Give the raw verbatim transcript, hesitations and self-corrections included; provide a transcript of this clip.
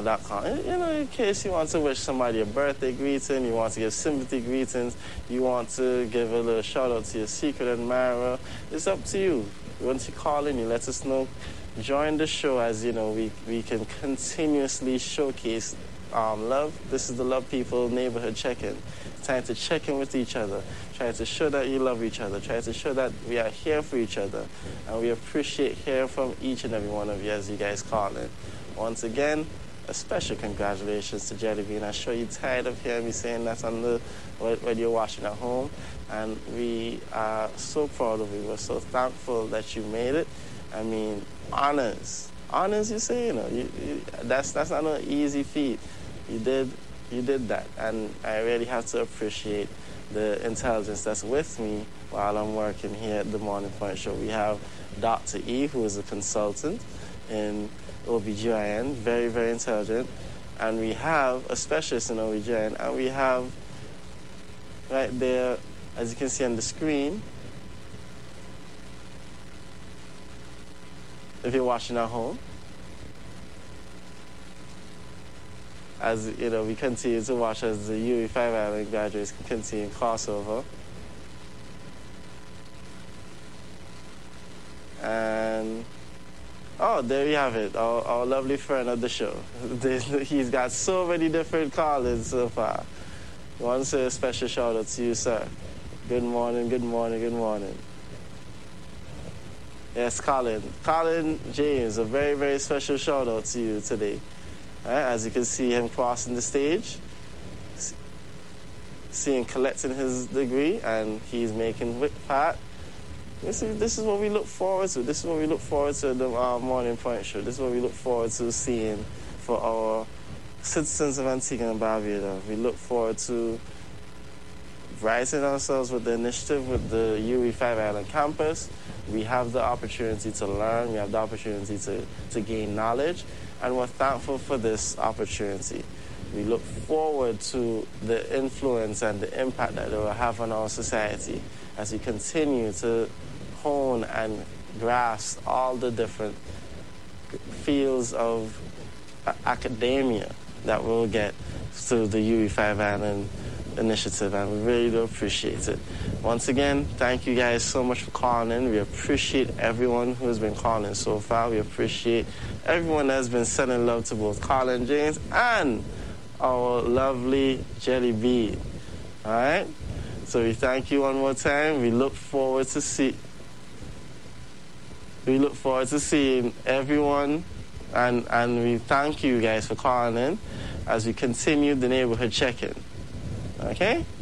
dot com. You know, in case you want to wish somebody a birthday greeting, you want to give sympathy greetings, you want to give a little shout out to your secret admirer, it's up to you. Once you call in, you let us know. Join the show, as you know, we, we can continuously showcase um, love. This is the Love People Neighborhood Check-In. Trying to check in with each other, trying to show that you love each other, trying to show that we are here for each other, and we appreciate hearing from each and every one of you as you guys call in. Once again, a special congratulations to Jelly Bean. I'm sure you're tired of hearing me saying that on the, when you're watching at home, and we are so proud of you. We're so thankful that you made it. I mean, honors. Honors, you say, you know, you, you, that's, that's not an easy feat. You did You did that, and I really have to appreciate the intelligence that's with me while I'm working here at the Morning Point Show. We have Doctor E, who is a consultant in O B G Y N, very, very intelligent, and we have a specialist in O B G Y N, and we have right there, as you can see on the screen, if you're watching at home, as you know, we continue to watch as the U E five Island graduates continue crossover. And, oh, there you have it, our, our lovely friend of the show. He's got so many different call-ins so far. I want to say a special shout out to you, sir. Good morning, good morning, good morning. Yes, Colin. Colin James, a very, very special shout out to you today. Right, as you can see him crossing the stage, seeing collecting his degree, and he's making whip part. This is, this is what we look forward to. This is what we look forward to at the uh, Morning Point Show. This is what we look forward to seeing for our citizens of Antigua and Barbuda. We look forward to rising ourselves with the initiative with the U E five Island campus. We have the opportunity to learn. We have the opportunity to, to gain knowledge. And we're thankful for this opportunity. We look forward to the influence and the impact that it will have on our society as we continue to hone and grasp all the different fields of academia that we'll get through the U E five Island initiative, and we really do appreciate it. Once again, thank you guys so much for calling in. We appreciate everyone who has been calling so far. We appreciate everyone that has been sending love to both Colin James and our lovely Jelly Bean. All right? So we thank you one more time. We look forward to see we look forward to seeing everyone, and, and we thank you guys for calling in as we continue the neighborhood check-in. Okay?